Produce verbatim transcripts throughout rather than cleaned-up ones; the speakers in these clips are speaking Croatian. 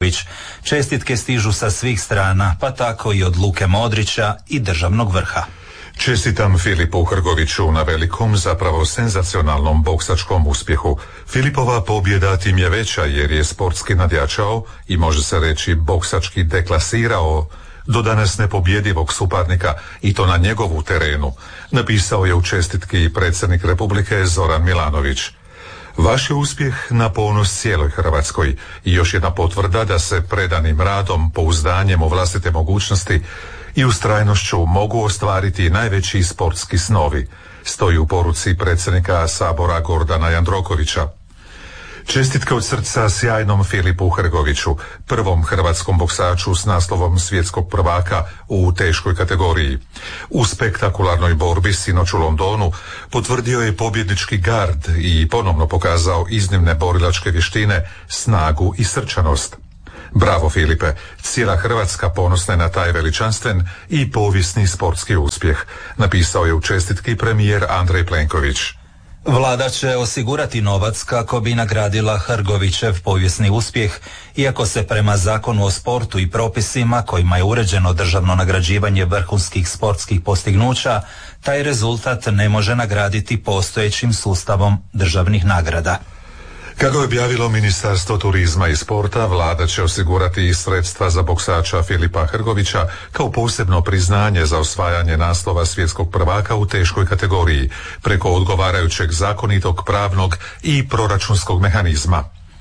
Čestitke stižu sa svih strana, pa tako i od Luke Modrića i državnog vrha. Čestitam Filipu Hrgoviću na velikom, zapravo senzacionalnom boksačkom uspjehu. Filipova pobjeda tim je veća jer je sportski nadjačao i može se reći boksački deklasirao do danas nepobjedivog suparnika i to na njegovu terenu, napisao je u čestitki predsjednik Republike Zoran Milanović. Vaš je uspjeh na ponos cijeloj Hrvatskoj i još jedna potvrda da se predanim radom, pouzdanjem u vlastite mogućnosti i ustrajnošću mogu ostvariti najveći sportski snovi, stoji u poruci predsjednika Sabora Gordana Jandrokovića. Čestitke od srca sjajnom Filipu Hrgoviću, prvom hrvatskom boksaču s naslovom svjetskog prvaka u teškoj kategoriji. U spektakularnoj borbi sinoć u Londonu potvrdio je pobjednički gard i ponovno pokazao iznimne borilačke vještine, snagu i srčanost. Bravo Filipe, cijela Hrvatska ponosna je na taj veličanstven i povijesni sportski uspjeh, napisao je u čestitki premijer Andrej Plenković. Vlada će osigurati novac kako bi nagradila Hrgovićev povijesni uspjeh, iako se prema Zakonu o sportu i propisima kojima je uređeno državno nagrađivanje vrhunskih sportskih postignuća, taj rezultat ne može nagraditi postojećim sustavom državnih nagrada. Kako je objavilo Ministarstvo turizma i sporta, vlada će osigurati i sredstva za boksača Filipa Hrgovića kao posebno priznanje za osvajanje naslova svjetskog prvaka u teškoj kategoriji preko odgovarajućeg zakonitog, pravnog i proračunskog mehanizma.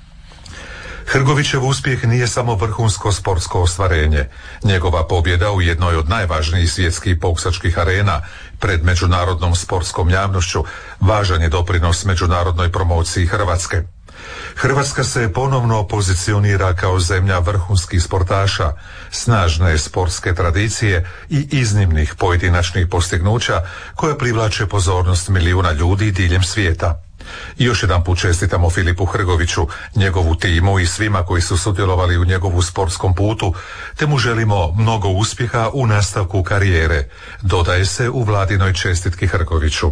Hrgovićev uspjeh nije samo vrhunsko sportsko ostvarenje. Njegova pobjeda u jednoj od najvažnijih svjetskih boksačkih arena pred međunarodnom sportskom javnošću važan je doprinos međunarodnoj promociji Hrvatske. Hrvatska se ponovno pozicionira kao zemlja vrhunskih sportaša, snažne sportske tradicije i iznimnih pojedinačnih postignuća koje privlače pozornost milijuna ljudi diljem svijeta. Još jedan put čestitamo Filipu Hrgoviću, njegovu timu i svima koji su sudjelovali u njegovu sportskom putu, te mu želimo mnogo uspjeha u nastavku karijere, dodaje se u vladinoj čestitki Hrgoviću.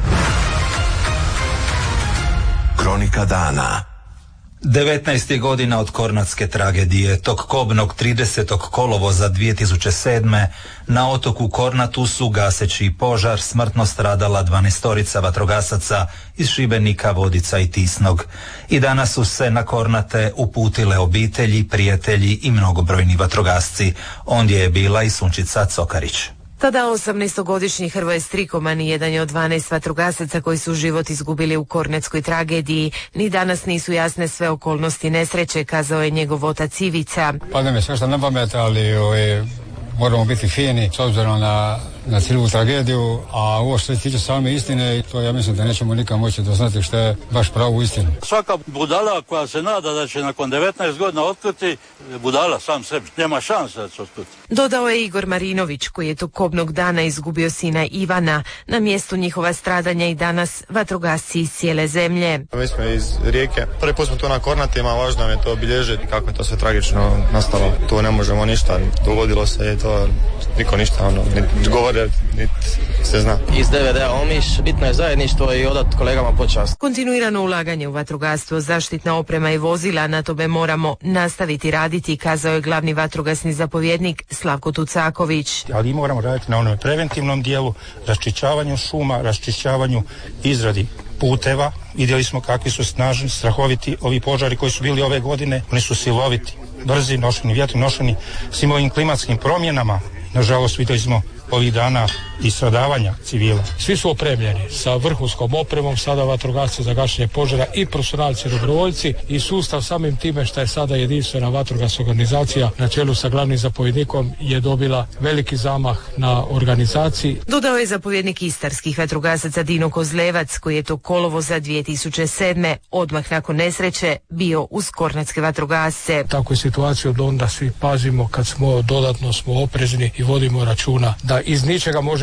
Kronika dana. devetnaest je godina od kornatske tragedije. Tog kobnog tridesetog kolovoza dvije tisuće sedme na otoku Kornatu su gaseći požar smrtno stradala dvanaestorica vatrogasaca iz Šibenika, Vodica i Tisnog. I danas su se na Kornate uputile obitelji, prijatelji i mnogobrojni vatrogasci. Ondje je bila i Sunčica Cokarić. Tada osamnaestogodišnji Hrvoje Strikoman jedan je od dvanaest vatrogasaca koji su život izgubili u kornatskoj tragediji. Ni danas nisu jasne sve okolnosti nesreće, kazao je njegov otac Ivica. Pada mi sve što na pamet, ali ove, moramo biti fini s obzirom na, na cijelu tragediju, a ovo što se tiče same istine, to ja mislim da nećemo nikad moći doznati što je baš pravu istinu. Svaka budala koja se nada da će nakon devetnaest godina otkriti, budala sam sebi, nema šanse da se otkriti. Dodao je Igor Marinović, koji je tog kobnog dana izgubio sina Ivana. Na mjestu njihova stradanja i danas vatrogasci iz cijele zemlje. Mi smo iz Rijeke, prvi put smo tu na Kornatima, važno nam je to obilježiti kako je to sve tragično nastalo. Tu ne možemo ništa, dogodilo se i to niko ništa, ono, niti govore, niti se zna. Iz D V D-a Omiš, bitno je zajedništvo i odat kolegama počast. Kontinuirano ulaganje u vatrogastvo, zaštitna oprema i vozila, na tome moramo nastaviti raditi, kazao je glavni vatrogasni zapovjednik Slavko Tucaković. Ali moramo raditi na onom preventivnom dijelu, raščišćavanju šuma, raščišćavanju izradi puteva. Vidjeli smo kakvi su snažni, strahoviti ovi požari koji su bili ove godine. Oni su siloviti, brzi, nošeni, vjetri nošeni svim ovim klimatskim promjenama. Nažalost, vidjeli smo ovih dana i stradavanja civila. Svi su opremljeni sa vrhunskom opremom, sada vatrogasci za gašenje požara i profesionalci dobrovoljci i sustav samim time što je sada jedinstvena vatrogasna organizacija na čelu sa glavnim zapovjednikom je dobila veliki zamah na organizaciji. Dodao je zapovjednik istarskih vatrogasaca Dino Kozlevac, koji je to kolovoza dvije tisuće sedme odmah nakon nesreće bio uz kornatske vatrogasce. Tako je situacija, od onda svi pazimo kad smo dodatno smo oprezni i vodimo računa da iz ničega može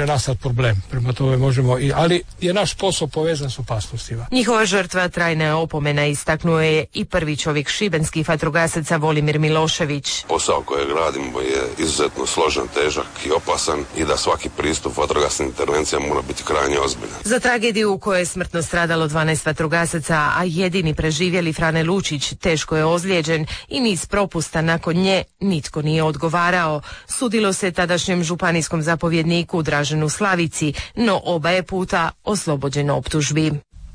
nastati problem. Prema tome možemo, i, ali je naš posao povezan s opasnostima. Njihova žrtva trajna je opomena, istaknuo je i prvi čovjek šibenskih vatrogasaca Volimir Milošević. Posao kojeg radimo je izuzetno složen, težak i opasan i da svaki pristup vatrogasnim intervencijama mora biti krajnje ozbiljan. Za tragediju u kojoj je smrtno stradalo dvanaest vatrogasaca, a jedini preživjeli Frane Lučić teško je ozlijeđen i niz propusta nakon nje nitko nije odgovarao. Sudilo se tadašnjem županijskom zapovjedniku Draženu Slavici, no oba je puta oslobođen optužbi.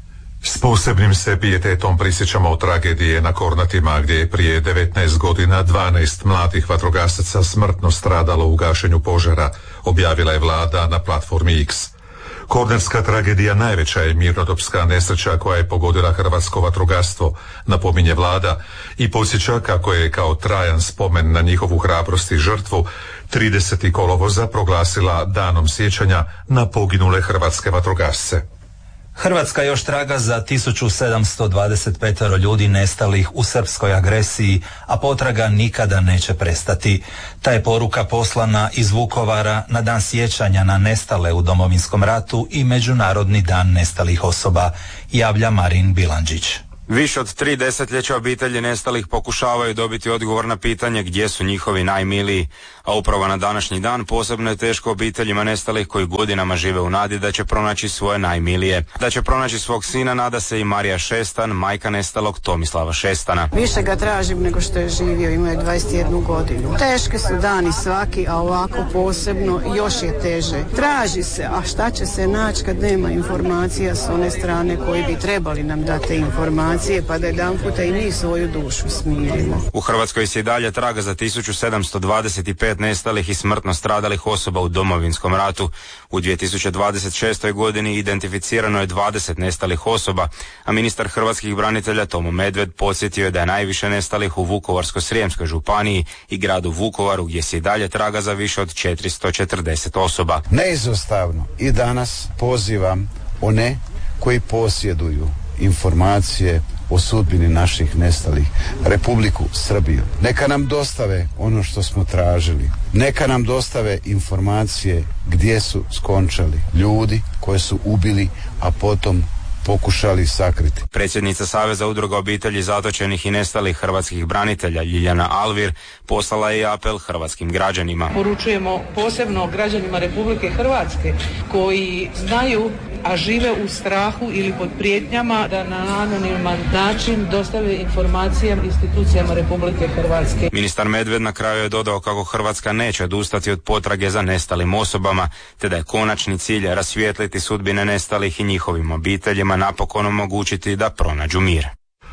S posebnim se pijetetom prisjećamo tragedije na Kornatima, gdje je prije devetnaest godina dvanaest mladih vatrogasaca smrtno stradalo u gašenju požara, objavila je vlada na platformi X. Kornatska tragedija najveća je mirnodopska nesreća koja je pogodila hrvatsko vatrogastvo, napominje vlada, i podsjeća kako je kao trajan spomen na njihovu hrabrost i žrtvu tridesetog kolovoza proglasila danom sjećanja na poginule hrvatske vatrogasce. Hrvatska još traga za tisuću sedamsto dvadeset pet ljudi nestalih u srpskoj agresiji, a potraga nikada neće prestati. Ta je poruka poslana iz Vukovara na dan sjećanja na nestale u Domovinskom ratu i Međunarodni dan nestalih osoba, javlja Marin Bilandžić. Više od tri desetljeća obitelji nestalih pokušavaju dobiti odgovor na pitanje gdje su njihovi najmiliji, a upravo na današnji dan posebno je teško obiteljima nestalih koji godinama žive u nadi da će pronaći svoje najmilije. Da će pronaći svog sina nada se i Marija Šestan, majka nestalog Tomislava Šestana. Više ga tražim nego što je živio, ima je dvadeset jednu godinu. Teški su dani svaki, a ovako posebno još je teže. Traži se, a šta će se naći kad nema informacija s one strane koji bi trebali nam dati informacije, pa da jedan puta i mi svoju dušu smirimo. U Hrvatskoj se i dalje traga za tisuću sedamsto dvadeset pet nestalih i smrtno stradalih osoba u Domovinskom ratu. U dvije tisuće dvadeset šestoj godini identificirano je dvadeset nestalih osoba, a ministar hrvatskih branitelja Tomo Medved podsjetio je da je najviše nestalih u Vukovarsko-srijemskoj županiji i gradu Vukovaru, gdje se i dalje traga za više od četiristo četrdeset osoba. Neizostavno i danas pozivam one koji posjeduju informacije o sudbini naših nestalih, Republiku Srbiju. Neka nam dostave ono što smo tražili. Neka nam dostave informacije gdje su skončali ljudi koje su ubili, a potom pokušali sakriti. Predsjednica Saveza udruga obitelji zatočenih i nestalih hrvatskih branitelja Ljiljana Alvir poslala je apel hrvatskim građanima. Poručujemo posebno građanima Republike Hrvatske koji znaju, a žive u strahu ili pod prijetnjama, da na anoniman način dostave informacije institucijama Republike Hrvatske. Ministar Medved na kraju je dodao kako Hrvatska neće odustati od potrage za nestalim osobama, te da je konačni cilj rasvijetliti sudbine nestalih i njihovim obiteljima napokon omogućiti da pronađu mir.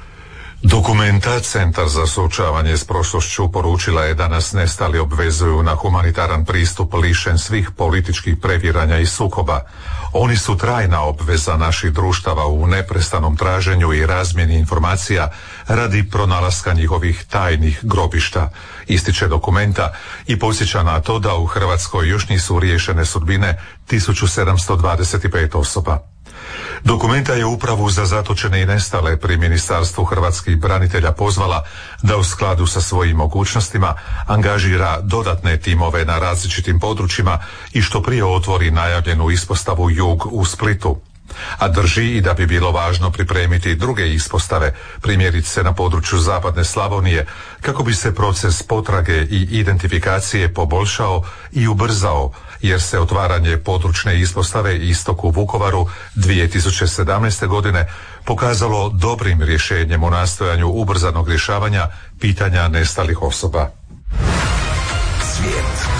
Dokumenta Centar za suočavanje s prošlošću poručila je da nas nestali obvezuju na humanitaran pristup lišen svih političkih previranja i sukoba. Oni su trajna obveza naših društava u neprestanom traženju i razmjeni informacija radi pronalaska njihovih tajnih grobišta, ističe dokumenta i podsjeća na to da u Hrvatskoj još nisu riješene sudbine tisuću sedamsto dvadeset pet osoba. Dokumenta je Upravu za zatočene i nestale pri Ministarstvu hrvatskih branitelja pozvala da u skladu sa svojim mogućnostima angažira dodatne timove na različitim područjima i što prije otvori najavljenu ispostavu Jug u Splitu. A drži i da bi bilo važno pripremiti druge ispostave, primjerice na području zapadne Slavonije, kako bi se proces potrage i identifikacije poboljšao i ubrzao, jer se otvaranje područne ispostave Istok u Vukovaru dvije tisuće sedamnaeste. godine pokazalo dobrim rješenjem u nastojanju ubrzanog rješavanja pitanja nestalih osoba. Svijet.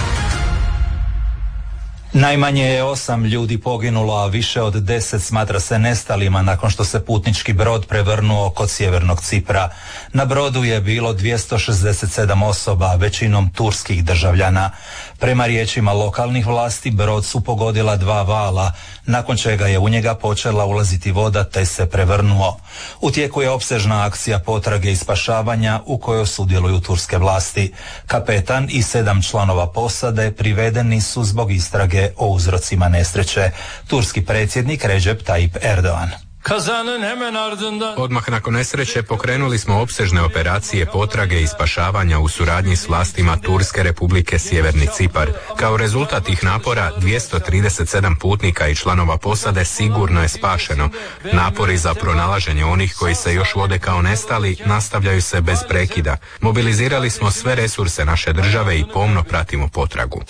Najmanje je osam ljudi poginulo, a više od deset smatra se nestalima nakon što se putnički brod prevrnuo kod sjevernog Cipra. Na brodu je bilo dvjesto šezdeset sedam osoba, većinom turskih državljana. Prema riječima lokalnih vlasti, brod su pogodila dva vala, nakon čega je u njega počela ulaziti voda te se prevrnuo. U tijeku je opsežna akcija potrage i spašavanja u kojoj sudjeluju turske vlasti. Kapetan i sedam članova posade privedeni su zbog istrage o uzrocima nesreće. Turski predsjednik Recep Tayyip Erdogan. Odmah nakon nesreće pokrenuli smo opsežne operacije potrage i spašavanja u suradnji s vlastima Turske Republike Sjeverni Cipar. Kao rezultat tih napora dvjesto trideset sedam putnika i članova posade sigurno je spašeno. Napori za pronalaženje onih koji se još vode kao nestali nastavljaju se bez prekida. Mobilizirali smo sve resurse naše države i pomno pratimo potragu.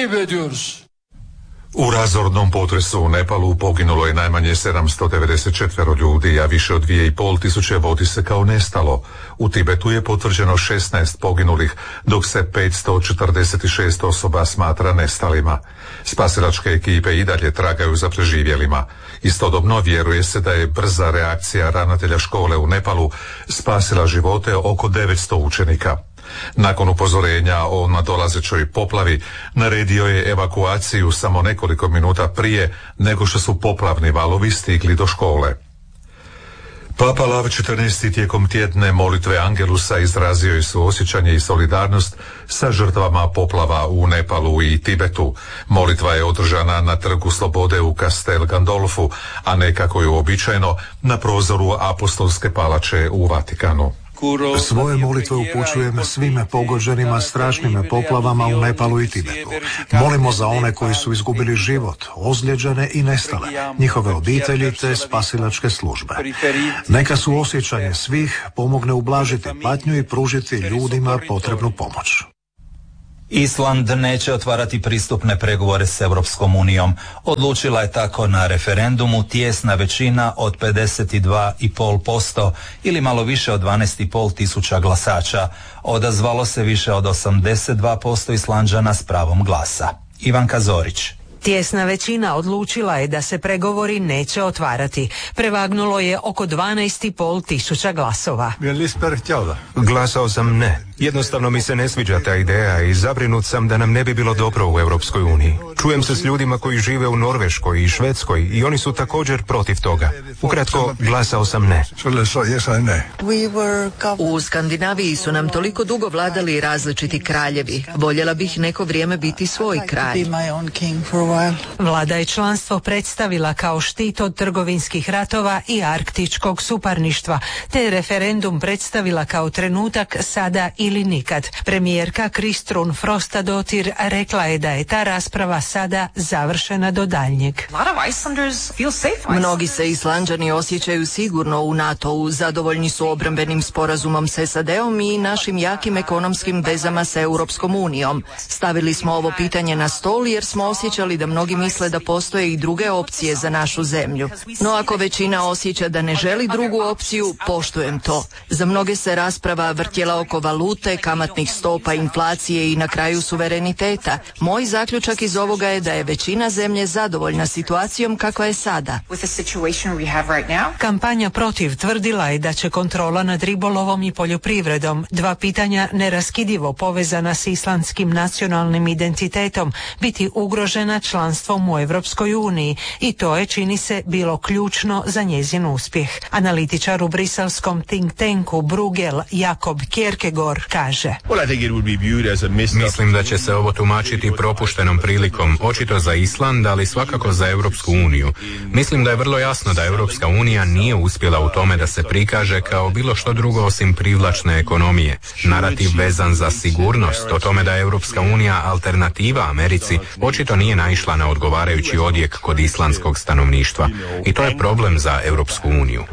U razornom potresu u Nepalu poginulo je najmanje sedamsto devedeset četiri ljudi, a više od dvije i pol tisuće vodi se kao nestalo. U Tibetu je potvrđeno šesnaest poginulih, dok se petsto četrdeset šest osoba smatra nestalima. Spasilačke ekipe i dalje tragaju za preživjelima. Istodobno vjeruje se da je brza reakcija ravnatelja škole u Nepalu spasila živote oko devetsto učenika. Nakon upozorenja o nadolazećoj poplavi, naredio je evakuaciju samo nekoliko minuta prije nego što su poplavni valovi stigli do škole. Papa Lav četrnaesti tijekom tjedne molitve Angelusa izrazio je suosjećanje i solidarnost sa žrtvama poplava u Nepalu i Tibetu. Molitva je održana na Trgu Slobode u Castel Gandolfu, a ne kako je uobičajeno na prozoru Apostolske palače u Vatikanu. Svoje molitve upućujem svime pogođenima strašnim poplavama u Nepalu i Tibetu. Molimo za one koji su izgubili život, ozlijeđene i nestale, njihove obitelji te spasilačke službe. Neka su osjećanje svih pomogne ublažiti patnju i pružiti ljudima potrebnu pomoć. Island neće otvarati pristupne pregovore s Europskom unijom. Odlučila je tako na referendumu tijesna većina od pedeset dva i pol posto ili malo više od dvanaest i pol tisuća glasača. Odazvalo se više od osamdeset dva posto Islanđana s pravom glasa. Ivanka Zorić. Tijesna većina odlučila je da se pregovori neće otvarati. Prevagnulo je oko dvanaest i pol tisuća glasova. Glasao sam ne. Jednostavno mi se ne sviđa ta ideja i zabrinut sam da nam ne bi bilo dobro u Europskoj uniji. Čujem se s ljudima koji žive u Norveškoj i Švedskoj i oni su također protiv toga. Ukratko, glasao sam ne. U Skandinaviji su nam toliko dugo vladali različiti kraljevi. Voljela bih neko vrijeme biti svoj kralj. Vlada je članstvo predstavila kao štit od trgovinskih ratova i arktičkog suparništva, te referendum predstavila kao trenutak sada ili nikad. Premijerka Kristrun Frostadottir rekla je da je ta rasprava sada završena do daljnjeg. Mnogi se Islanđani osjećaju sigurno u NATO-u, zadovoljni su obrambenim sporazumom s S A D-om i našim jakim ekonomskim vezama s Europskom unijom. Stavili smo ovo pitanje na stol jer smo osjećali da mnogi misle da postoje i druge opcije za našu zemlju. No ako većina osjeća da ne želi drugu opciju, poštujem to. Za mnoge se rasprava vrtjela oko valute, kamatnih stopa, inflacije i na kraju suvereniteta. Moj zaključak iz ovoga je da je većina zemlje zadovoljna situacijom kakva je sada. Kampanja protiv tvrdila je da će kontrola nad ribolovom i poljoprivredom, dva pitanja neraskidivo povezana s islandskim nacionalnim identitetom, biti ugrožena članstvom u Europskoj uniji i to je, čini se, bilo ključno za njezin uspjeh. Analitičar u briselskom think tanku Bruegel Jakob Kierkegaard kaže: Mislim da će se ovo tumačiti propuštenom prilikom, očito za Island, ali svakako za Europsku uniju. Mislim da je vrlo jasno da Europska unija nije uspjela u tome da se prikaže kao bilo što drugo osim privlačne ekonomije. Narativ vezan za sigurnost, o tome da je Europska unija alternativa Americi, očito nije naišla na odgovarajući odjek kod islandskog stanovništva. I to je problem za Europsku uniju.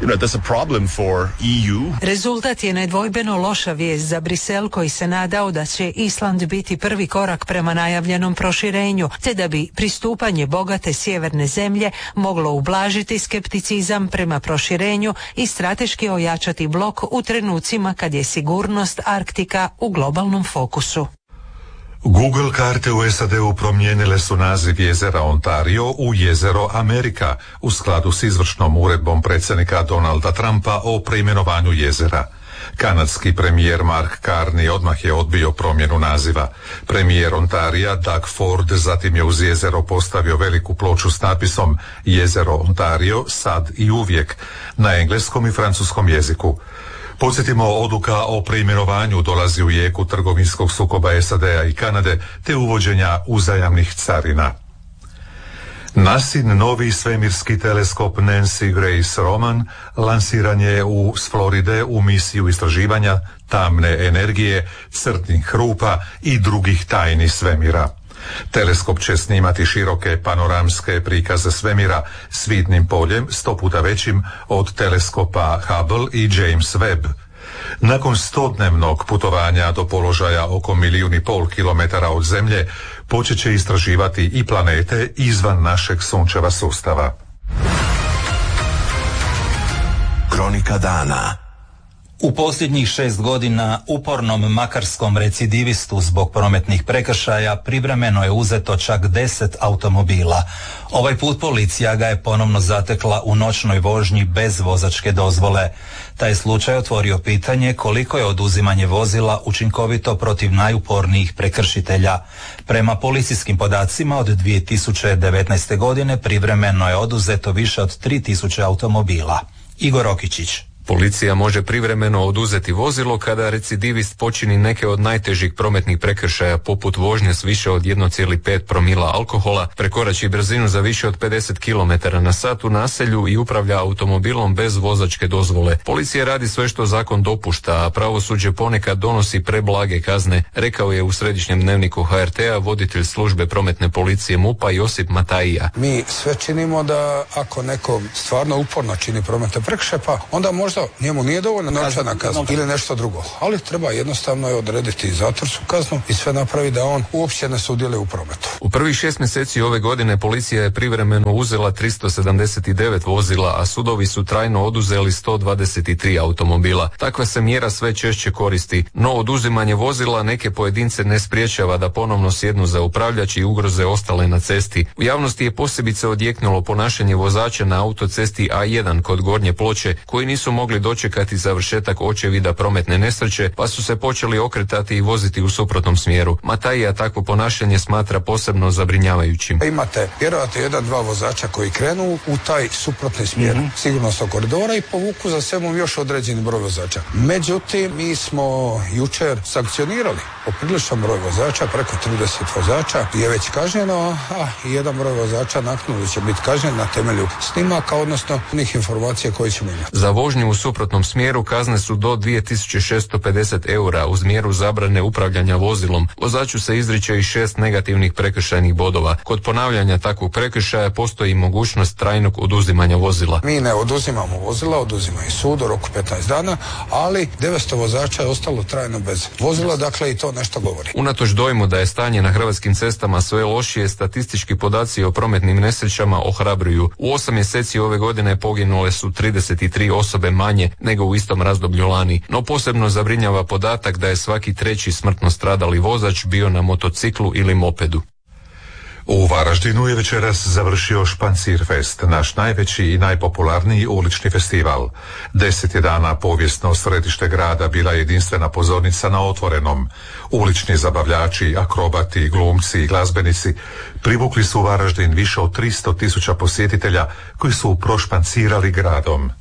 Rezultat je nedvojbeno loša vijest za Brisel, koji se nadao da će Island biti prvi korak prema najavljenom proširenju, te da bi pristupanje bogate sjeverne zemlje moglo ublažiti skepticizam prema proširenju i strateški ojačati blok u trenucima kad je sigurnost Arktika u globalnom fokusu. Google karte u S A D-u promijenile su naziv jezera Ontario u jezero Amerika u skladu s izvršnom uredbom predsjednika Donalda Trumpa o preimenovanju jezera. Kanadski premijer Mark Carney odmah je odbio promjenu naziva. Premijer Ontarija Doug Ford zatim je uz jezero postavio veliku ploču s napisom Jezero Ontario, sad i uvijek, na engleskom i francuskom jeziku. Podsjetimo, odluka o preimenovanju dolazi u jeku trgovinskog sukoba S A D-a i Kanade te uvođenja uzajamnih carina. NASIN novi svemirski teleskop Nancy Grace Roman lansiran je u, s Floride u misiju istraživanja tamne energije, crtnih rupa i drugih tajni svemira. Teleskop će snimati široke panoramske prikaze svemira s vidnim poljem sto puta većim od teleskopa Hubble i James Webb. Nakon stodnevnog putovanja do položaja oko milijun i pol kilometara od Zemlje, počet će istraživati i planete izvan našeg sunčeva sustava. Kronika dana. U posljednjih šest godina upornom makarskom recidivistu zbog prometnih prekršaja privremeno je uzeto čak deset automobila. Ovaj put policija ga je ponovno zatekla u noćnoj vožnji bez vozačke dozvole. Taj slučaj otvorio pitanje koliko je oduzimanje vozila učinkovito protiv najupornijih prekršitelja. Prema policijskim podacima od dvije tisuće devetnaeste. godine privremeno je oduzeto više od tri tisuće automobila. Igor Okičić. Policija može privremeno oduzeti vozilo kada recidivist počini neke od najtežih prometnih prekršaja poput vožnje s više od jedan zarez pet promila alkohola, prekorači brzinu za više od pedeset kilometara na sat u naselju i upravlja automobilom bez vozačke dozvole. Policija radi sve što zakon dopušta, a pravosuđe ponekad donosi preblage kazne, rekao je u središnjem dnevniku ha er te a voditelj službe prometne policije MUP-a Josip Matajija. Mi sve činimo da ako neko stvarno uporno čini prometne prekršaje, pa onda možda njemu nije dovoljno novčana kazna ili nešto drugo, ali treba jednostavno je odrediti zatvorsku kaznu i sve napravi da on uopće ne sudjeluje u prometu. U prvih šest mjeseci ove godine policija je privremeno uzela tristo sedamdeset devet vozila, a sudovi su trajno oduzeli sto dvadeset tri automobila. Takva se mjera sve češće koristi, no oduzimanje vozila neke pojedince ne spriječava da ponovno sjednu za upravljač i ugroze ostale na cesti. U javnosti je posebice odjeknulo ponašanje vozača na autocesti a jedan kod Gornje Ploče, koji nisu mogli dočekati završetak očevida prometne nesreće, pa su se počeli okretati i voziti u suprotnom smjeru. Matajija takvo ponašanje smatra posebno zabrinjavajućim. Imate vjerojatno jedan, dva vozača koji krenu u taj suprotni smjer mm-hmm. sigurnosnog koridora i povuku za sebom još određeni broj vozača. Međutim, mi smo jučer sankcionirali popriličan broj vozača, preko trideset vozača je već kažnjeno, a jedan broj vozača naknadno će biti kažnjen na temelju snimaka, odnosno onih informacija koje ćemo imati. Za vožnju u suprotnom smjeru kazne su do dvije tisuće šesto pedeset eura uz mjeru zabrane upravljanja vozilom. Vozaču se izriče i šest negativnih prekršajnih bodova. Kod ponavljanja takvog prekršaja postoji mogućnost trajnog oduzimanja vozila. Mi ne oduzimamo vozila, oduzima i sud u roku petnaest dana, ali devetsto vozača je ostalo trajno bez vozila, dakle i to nešto govori. Unatoč dojmu da je stanje na hrvatskim cestama sve lošije, statistički podaci o prometnim nesrećama ohrabruju. U osam mjeseci ove godine poginule su trideset tri osobe manje nego u istom razdoblju lani, no posebno zabrinjava podatak da je svaki treći smrtno stradali vozač bio na motociklu ili mopedu. U Varaždinu je večeras završio Špancirfest, naš najveći i najpopularniji ulični festival. Deset je dana povijesno središte grada bila jedinstvena pozornica na otvorenom. Ulični zabavljači, akrobati, glumci i glazbenici privukli su u Varaždin više od tristo tisuća posjetitelja koji su prošpancirali gradom.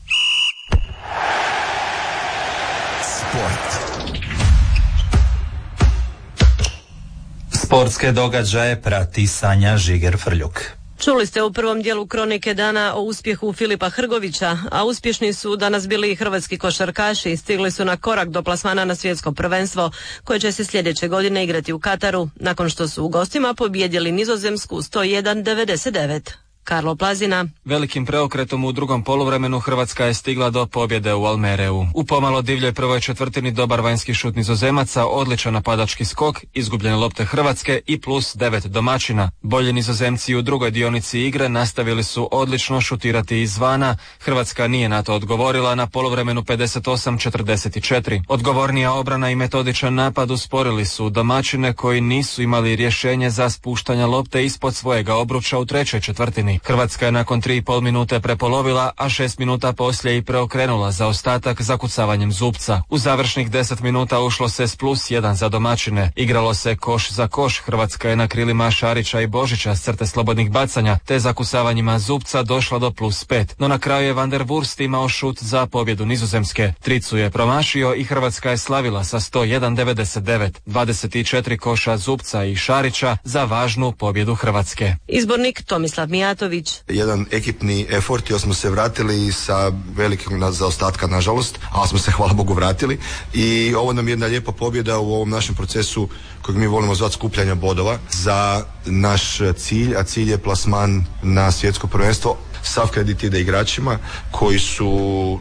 Sportske događaje prati Sanja Žiger-Frljuk. Čuli ste u prvom dijelu Kronike dana o uspjehu Filipa Hrgovića, a uspješni su danas bili i hrvatski košarkaši. Stigli su na korak do plasmana na svjetsko prvenstvo, koje će se sljedeće godine igrati u Kataru, nakon što su u gostima pobijedili Nizozemsku sto jedan devedeset devet. Karlo Plazina. Velikim preokretom u drugom poluvremenu Hrvatska je stigla do pobjede u Almereu. U pomalo divljoj prvoj četvrtini dobar vanjski šut Nizozemaca, odličan napadački skok, izgubljene lopte Hrvatske i plus devet domaćina. Bolji Nizozemci u drugoj dionici igre nastavili su odlično šutirati izvana. Hrvatska nije na to odgovorila na poluvremenu pedeset osam četrdeset četiri. Odgovornija obrana i metodičan napad usporili su domaćine koji nisu imali rješenje za spuštanje lopte ispod svojega obruča u trećoj četvrtini. Hrvatska je nakon tri i pol minute prepolovila, a šest minuta poslije i preokrenula zaostatak zakucavanjem Zupca. U završnih deset minuta ušlo se s plus jedan za domaćine. Igralo se koš za koš. Hrvatska je na krilima Šarića i Božića s crte slobodnih bacanja, te zakucavanjima Zupca došla do plus pet. No na kraju je Van der Wurst imao šut za pobjedu Nizozemske. Tricu je promašio i Hrvatska je slavila sa sto jedan devedeset devet. dvadeset četiri koša Zupca i Šarića za važnu pobjedu Hrvatske. Izbornik Tomislav Mijatović. Matović. Jedan ekipni effort, jer smo se vratili sa velikim zaostatka, nažalost, ali smo se, hvala Bogu, vratili i ovo nam je jedna lijepa pobjeda u ovom našem procesu kojeg mi volimo zvati skupljanja bodova za naš cilj, a cilj je plasman na svjetsko prvenstvo. Sav kredit ide igračima koji su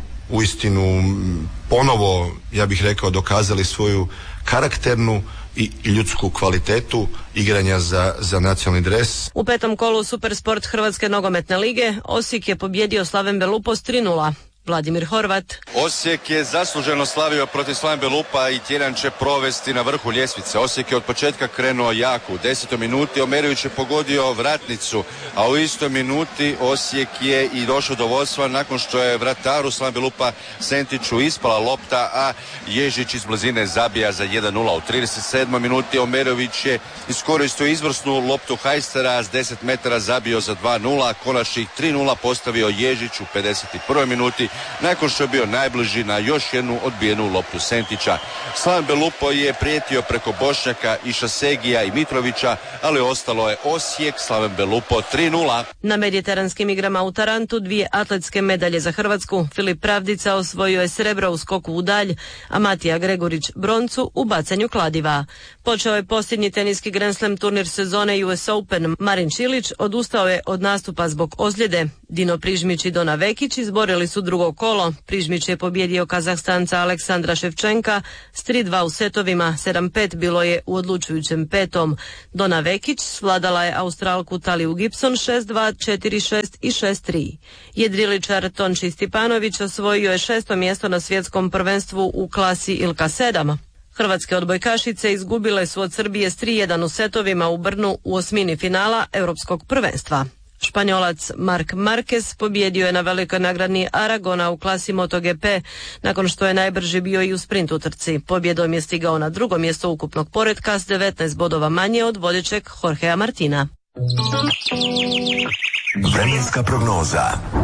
uistinu ponovo, ja bih rekao, dokazali svoju karakternu i ljudsku kvalitetu igranja za, za nacionalni dres. U petom kolu Supersport Hrvatske nogometne lige Osijek je pobjedio Slaven Belupo s tri nula. Vladimir Horvat. Osijek je zasluženo slavio protiv Slaven Belupa i tjedan će provesti na vrhu ljestvice. Osijek je od početka krenuo jako. U desetoj minuti Omerović je pogodio vratnicu, a u istoj minuti Osijek je i došao do vodstva nakon što je vrataru Slaven Belupa Sentiću ispala lopta, a Ježić iz blizine zabija za jedan nula. U trideset sedmoj minuti Omerović je iskoristio izvrsnu loptu Hajstera, s deset metara zabio za dva nula, konačnih tri nula postavio Ježić u pedeset prvoj minuti, nakon što je bio najbliži na još jednu odbijenu loptu Sentića. Slaven Belupo je prijetio preko Bošnjaka i Šasegija i Mitrovića, ali ostalo je Osijek, Slaven Belupo tri nula. Na mediteranskim igrama u Tarantu dvije atletske medalje za Hrvatsku. Filip Pravdica osvojio je srebro u skoku u dalj, a Matija Gregorić broncu u bacanju kladiva. Počeo je posljednji teniski Grand Slam turnir sezone U S Open. Marin Čilić odustao je od nastupa zbog ozljede. Dino Prižmić i Dona Vekić izborili su drugo kolo. Prižmić je pobjedio Kazahstanca Aleksandra Ševčenka s tri dva u setovima, sedam pet bilo je u odlučujućem petom. Dona Vekić svladala je Australku Taliju Gibson šest dva, četiri šest i šest tri. Jedriličar Tonči Stipanović osvojio je šesto mjesto na svjetskom prvenstvu u klasi Ilka sedam. Hrvatske odbojkašice izgubile su od Srbije s tri jedan u setovima u Brnu u osmini finala Europskog prvenstva. Španjolac Marc Marquez pobjedio je na velikoj nagradni Aragona u klasi MotoGP nakon što je najbrži bio i u sprint utrci. Pobjedom je stigao na drugo mjesto ukupnog poretka s devetnaest bodova manje od vodećeg Jorgea Martina. Vremenska prognoza.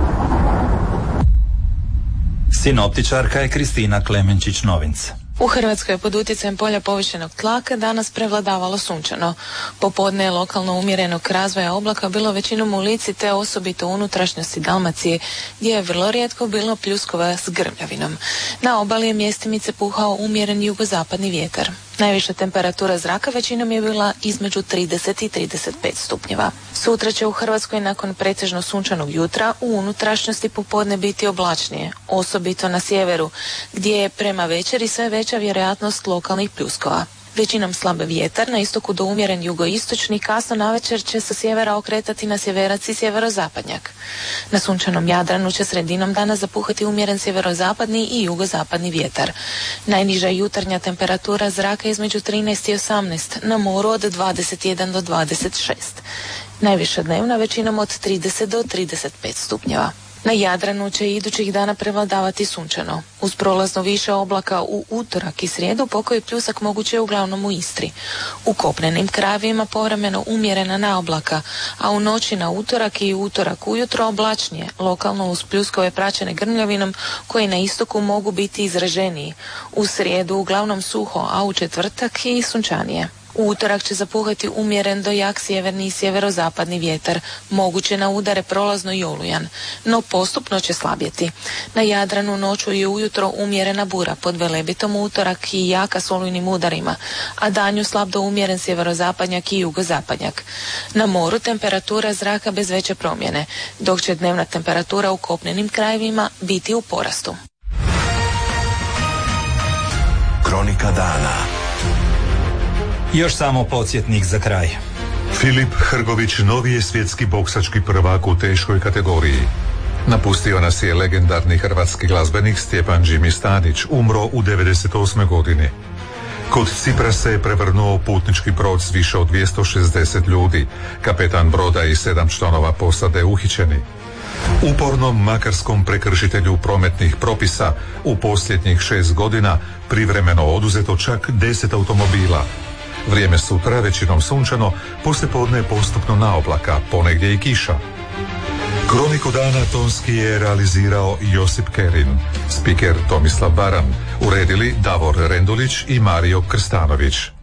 Sinoptičarka je Kristina Klemenčić-Novinc. U Hrvatskoj je pod utjecajem polja povišenog tlaka danas prevladavalo sunčano. Popodne je lokalno umjerenog razvoja oblaka bilo većinom u Lici te osobito u unutrašnjosti Dalmacije gdje je vrlo rijetko bilo pljuskova s grmljavinom. Na obali je mjestimice puhao umjeren jugozapadni vjetar. Najviša temperatura zraka većinom je bila između trideset i trideset pet stupnjeva. Sutra će u Hrvatskoj nakon pretežno sunčanog jutra u unutrašnjosti popodne biti oblačnije, osobito na sjeveru, gdje je prema večeri sve veća vjerojatnost lokalnih pljuskova. Većinom slab vjetar, na istoku do umjeren jugoistočni, kasno navečer će sa sjevera okretati na sjeverac i sjeverozapadnjak. Na sunčanom Jadranu će sredinom dana zapuhati umjeren sjeverozapadni i jugozapadni vjetar. Najniža jutarnja temperatura zraka između trinaest i osamnaest, na moru od dvadeset jedan do dvadeset šest. Najviša dnevna većinom od trideset do trideset pet stupnjeva. Na Jadranu će idućih dana prevladavati sunčano. Uz prolazno više oblaka u utorak i srijedu pokoji pljusak moguće je uglavnom u Istri. U kopnenim krajevima povremeno umjerena naoblaka, a u noći na utorak i utorak ujutro oblačnije, lokalno uz pljuskove praćene grmljavinom koji na istoku mogu biti izraženiji. U srijedu uglavnom suho, a u četvrtak i sunčanije. U utorak će zapuhati umjeren do jak sjeverni i sjeverozapadni vjetar, moguće na udare prolazno i olujan, no postupno će slabjeti. Na Jadranu noću i ujutro umjerena bura pod Velebitom utorak i jaka s olujnim udarima, a danju slab do umjeren sjeverozapadnjak i jugozapadnjak. Na moru temperatura zraka bez veće promjene, dok će dnevna temperatura u kopnenim krajevima biti u porastu. Kronika dana. Još samo podsjetnik za kraj. Filip Hrgović novi je svjetski boksački prvak u teškoj kategoriji. Napustio nas je legendarni hrvatski glazbenik Stjepan Jimmy Stanić, umro u devedeset osmoj godini. Kod Cipra se je prevrnuo putnički brod s više od dvjesto šezdeset ljudi. Kapetan broda i sedam članova posade uhićeni. Upornom makarskom prekršitelju prometnih propisa u posljednjih šest godina privremeno oduzeto čak deset automobila. Vrijeme sutra većinom sunčano, poslijepodne postupno na oblaka, ponegdje i kiša. Kroniku dana tonski je realizirao Josip Kerin, spiker Tomislav Baran, uredili Davor Rendulić i Mario Krstanović.